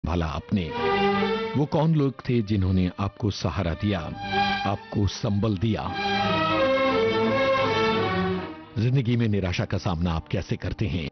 भला अपने? वो कौन लोग थे जिन्होंने आपको सहारा दिया, आपको संबल दिया? जिंदगी में निराशा का सामना आप कैसे करते हैं?